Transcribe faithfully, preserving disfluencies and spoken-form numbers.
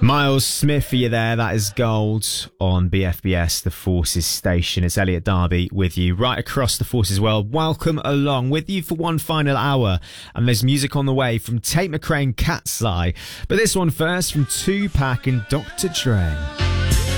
Miles Smith for you there. That is Gold on B F B S, the Forces station. It's Elliot Darby with you right across the Forces world. Welcome along with you for one final hour. And there's music on the way from Tate McRae, Cat's Eye. But this one first from Tupac and Doctor Dre.